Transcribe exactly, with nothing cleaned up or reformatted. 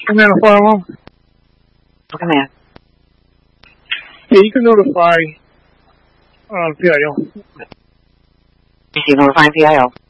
Command four one one. Command. Yeah, you can notify uh, P I O. You notify P I O.